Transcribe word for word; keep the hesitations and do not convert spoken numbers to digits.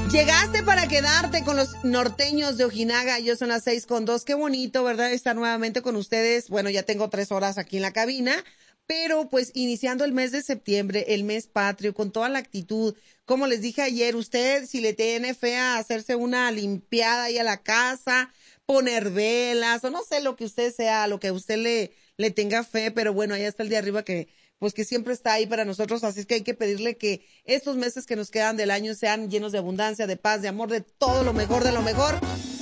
Llegaste para quedarte con los norteños de Ojinaga. Yo son las seis con dos. Qué bonito, ¿verdad? Estar nuevamente con ustedes. Bueno, ya tengo tres horas aquí en la cabina, pero pues iniciando el mes de septiembre, el mes patrio, con toda la actitud. Como les dije ayer, usted si le tiene fe a hacerse una limpiada ahí a la casa, poner velas, o no sé lo que usted sea, lo que usted le, le tenga fe, pero bueno, allá está el de arriba que pues que siempre está ahí para nosotros, así es que hay que pedirle que estos meses que nos quedan del año sean llenos de abundancia, de paz, de amor, de todo lo mejor, de lo mejor.